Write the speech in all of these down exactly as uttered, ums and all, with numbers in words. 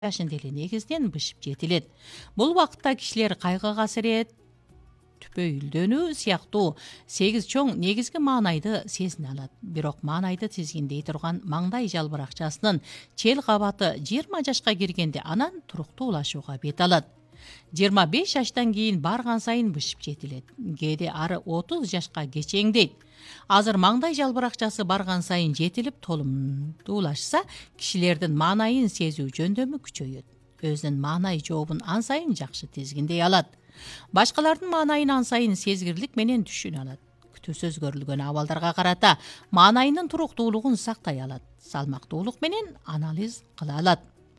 жашында эле негизден бышып жетилет. Бул убакытта кишилер кайгы касырет, түпөйүлдөнүү сыяктуу сегиз чоң негизги маанайды сезине алат. Бирок маанайды тизгиндей турган маңдай жалбыракчасынын чел кабаты жыйырма жашка киргенде анан туруктуулашууга бет алат. жыйырма беш жаштан кийин барган сайын бышып жетилет. Кээде ары отуз жашка кечеңдейт. Азыр маңдай жалбыракчасы барган сайын жетилип толумдуулашса, кишилердин маанайын сезүү жөндөмү күчөйөт. Өзүнүн маанай жообун ан сайын жакшы тизгиндей алат. Башкалардын маанайын ан сайын сезгирлик менен түшүнө алат. Күтүүсүз көрүлгөн абалдарга карата маанайынын туруктуулугун сактай алат. Салмактуулук менен анализ кыла алат.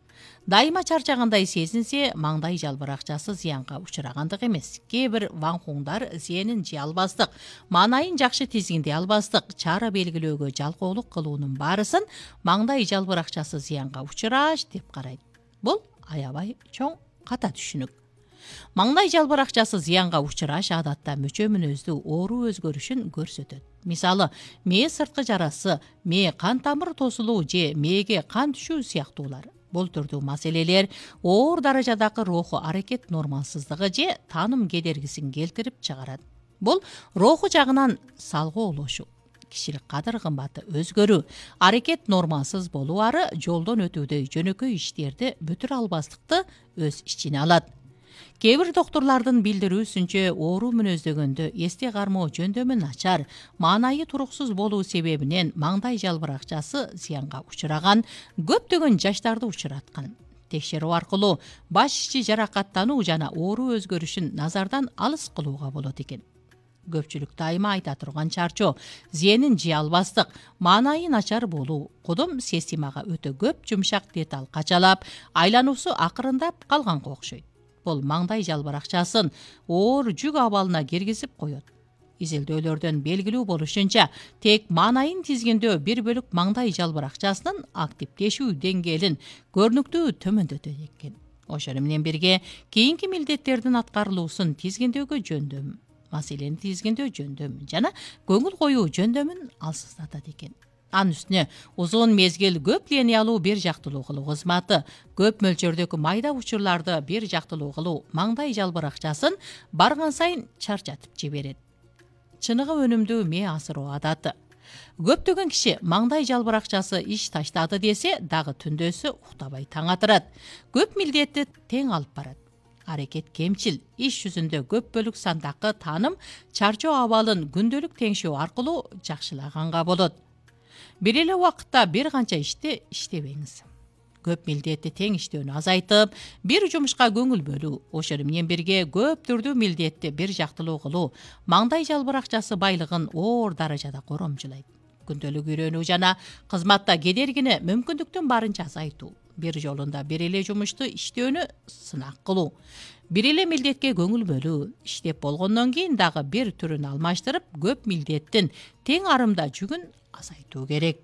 Дайыма чарчагандай сезинсе, маңдай жалбыракчасы зыянга учурагандык эмес. Кээ бир ванхуңдар зыянын жей албастык, маанайын жакшы тизгиндей албастык, чара белгилөөгө жалкоолук кылуунун баарысын маңдай жалбыракчасы зыянга учураш деп карайт. Бул аябай чоң ката түшүнүк. Маңдай жалбыракчасы зыянга учураш адатта мөчө мүнөздүү оору өзгөрүшүн көрсөтөт. Мисалы, мээ сырткы жарасы, мээ кан тамыр тосулуу же мээге кан түшүү сыяктуулар. Бул түрдүү маселелер оор даражадагы руху аракет нормалсыздыгы же тааным кедергисин келтирип чыгарат. Бул руху жагынан салгоолошуу, кишилик кадыр кымбаты өзгөрүү, аракет нормасыз болуары жолдон өтүүдөй жөнөкөй иштерди бүтүрө албастыкты өз ичине алат. Кээ бир доктурлардын билдирүүсүнчө, оору мүнөздөгөндө эсте кармоо жөндөмү начар, маанайы туруксуз болуу себебинен маңдай жалбыракчасы зыянга учураган, көптөгөн жаштарды учураткан. Текшерүү аркылуу баш ичи жаракаттануу жана оору өзгөрүшүн назардан алыс кылууга болот экен. Көпчүлүк дайыма айта турган чарчоо, зыянын жей албастык, маанайы начар болуу, кудум системага өтө көп жумшак деталь качалап, айлануусу акырындап калганга окшойт. Бул маңдай жалбыракчасын оор жүк абалына киргизип коет. Изилдөөлөрдөн белгилүү болушунча, тек маанайын тизгиндөө бир бөлүк маңдай жалбыракчасынын активдешүү деңгээлин көрүнүктүү төмөндөтөт экен. Ошону менен бирге кийинки милдеттердин аткарылуусун тизгиндөөгө жөндөм, маселени тизгиндөө жөндөм жана көңүл коюу жөндөмүн алсыздатат экен. Анын үстүнө узун мезгил көп линиялуу бир жактылуу кылуу кызматы, көп мөлчөрдөгү майда учурларды бир жактылуу кылуу маңдай жалбыракчасын барган сайын чарчатып жиберет. Чыныгы өнүмдүү мээ асыроо адаты. Көптөгөн киши маңдай жалбыракчасы иш таштады десе, дагы түндөсү уктабай таң атырат. Көп милдетти тең алып барат. Аракет кемчил, иш жүзүндө көп бөлүк сандагы тааным, чарчоо абалын күндөлүк теңшөө аркылуу жакшылаганга болот. Бир эле убакытта бир канча ишти иштебеңиз. Көп милдетти тең иштөөнү азайтып, бир жумушка көңүл бөлүү, ошону менен бирге көп түрдүү милдетти бир жактылуу кылуу маңдай жалбыракчасы байлыгын оор даражада коромжулайт. Күндөлүк үйрөнүү жана кызматта кедергини мүмкүндүктөн барынча азайтуу, бир жолунда бир эле жумушту иштөөнү сынак кылуу, бир эле милдетке көңүл бөлүү, иштеп болгондон кийин дагы бир түрүн алмаштырып, көп милдеттин тең арымда жүгүн азайтуу керек.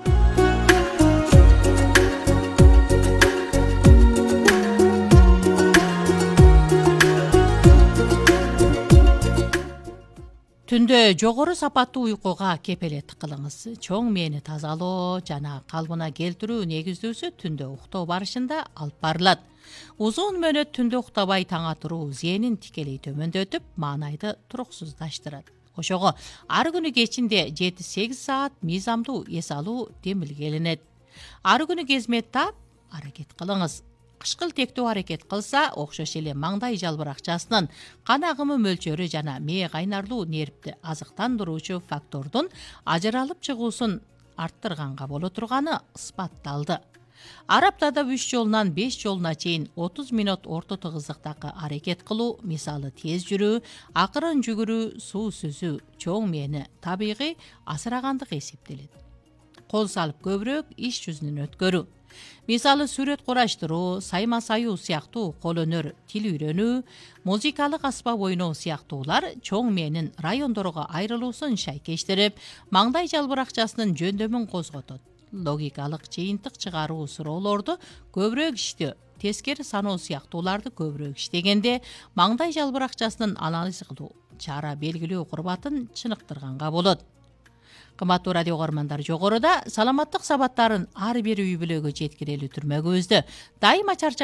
Түндө жогору сапаттуу уйкуга кепелет кылыңыз. Чоң мээни тазалоо жана калыбына келтирүү негиздүүсү түндө уктоо барышында алып барылат. Узун мөөнөт түндө уктабай таң атыруу зыянын тикелей төмөндөтүп, маанайды туруксуздаштырат. Ошого ар күнү кечинде жети сегиз саат мыйзамдуу эс алуу демилгеленет. Ар күнү кезме таап аракет кылыңыз. Кышкыл тектүү аракет кылса, окшош эле маңдай жалбыракчасынын кан агымы мөлчөрү жана мээ кайнарлуу нервди азыктандыруучу фактордун ажыралып чыгуусун арттырганга боло турганы ысбатталды. Ар аптада үч жолунан беш жолуна чейин отуз мүнөт орто тыгыздыктагы аракет кылуу, мисалы тез жүрүү, акырын жүгүрүү, суу сүзүү чоң мээни табигый асырагандык эсептелет. Кол салып көбүрөөк иш жүзүнөн өткөрүү, мисалы сүрөт кураштыруу, сайма саюу сыяктуу кол өнөр, тил үйрөнүү, музыкалык аспап ойноо сыяктуулар чоң мээнин райондорго айрылуусун шайкештирип, маңдай жалбыракчасынын жөндөмүн козготот. Логикалык жыйынтык чыгаруу суроолорду көбүрөөк иштөө, тескери саноо сыяктууларды көбүрөөк иштегенде маңдай жалбыракчасынын анализ кылуу, чара белгилөө курбатын чыныктырганга болот. Кымбаттуу радио угармандар, жогоруда саламаттык сабаттарын ар бир үй бүлөгө жеткирели түрмөгүбүздү дайыма чарчап